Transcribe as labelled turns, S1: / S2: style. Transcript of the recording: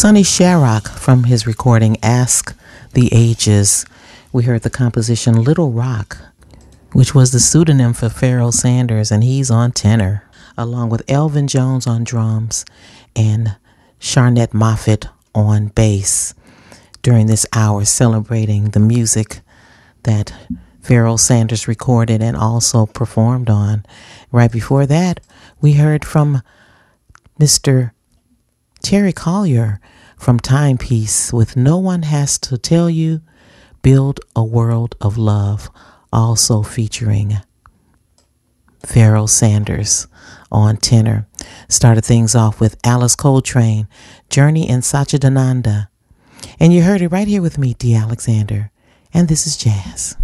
S1: Sonny Sharrock from his recording Ask the Ages. We heard the composition Little Rock, which was the pseudonym for Pharoah Sanders, and he's on tenor, along with Elvin Jones on drums and Sharnette Moffett on bass, during this hour celebrating the music that Pharoah Sanders recorded and also performed on. Right before that, we heard from Mr. Terry Collier from Timepiece with No One Has to Tell You, Build a World of Love, also featuring Pharoah Sanders on tenor. Started things off with Alice Coltrane, Journey in Satchidananda. And you heard it right here with me, D. Alexander. And this is Jazz.